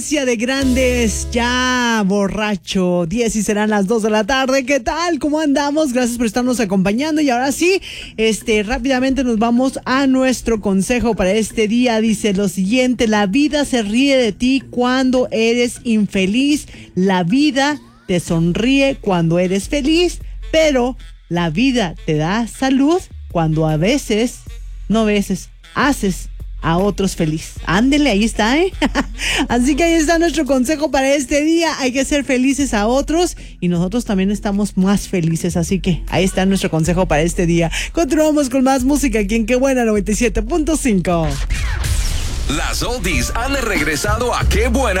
De grandes, ya borracho, 10 y serán las 2 de la tarde. ¿Qué tal? ¿Cómo andamos? Gracias por estarnos acompañando. Y ahora sí, rápidamente nos vamos a nuestro consejo para este día. Dice lo siguiente: la vida se ríe de ti cuando eres infeliz. La vida te sonríe cuando eres feliz. Pero la vida te da salud cuando haces a otros feliz. Ándele, ahí está, Así que ahí está nuestro consejo para este día. Hay que ser felices a otros y nosotros también estamos más felices. Así que ahí está nuestro consejo para este día. Continuamos con más música aquí en Qué Buena 97.5. Las oldies han regresado a Qué Buena